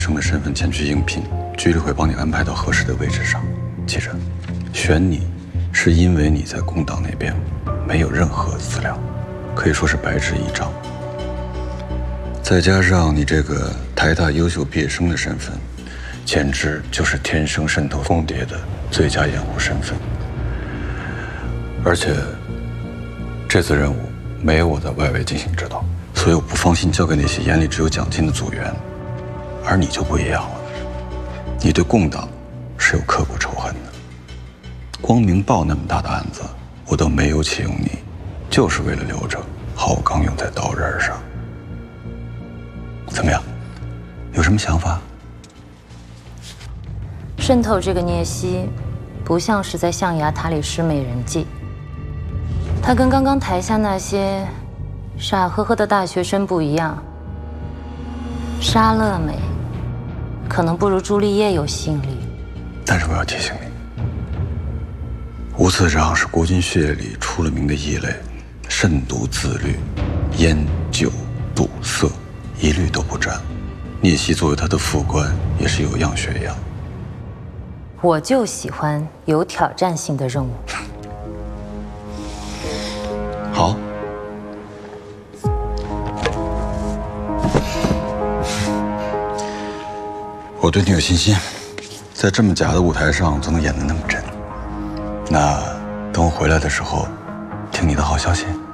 生的身份前去应聘，局里会帮你安排到合适的位置上。记着，选你是因为你在工党那边没有任何资料，可以说是白纸一张。再加上你这个台大优秀毕业生的身份，简直就是天生渗透凤蝶的最佳掩护身份。而且，这次任务没有我在外围进行指导，所以我不放心交给那些眼里只有奖金的组员。而你就不一样了，你对共党是有刻骨仇恨的。光明报那么大的案子，我都没有启用你，就是为了留着浩刚用在刀刃上。怎么样？有什么想法？ 渗透这个聂西，不像是在象牙塔里施美人计。他跟刚刚台下那些傻呵呵的大学生不一样。莎乐美可能不如朱丽叶有吸引力， 但是我要提醒你，吴次长是国军血液里出了名的异类，慎独自律，烟酒赌色一律都不沾。聂西作为他的副官，也是有样学样。 我就喜欢有挑战性的任务。 好。我对你有信心，在这么假的舞台上都能演得那么真。那等我回来的时候，听你的好消息。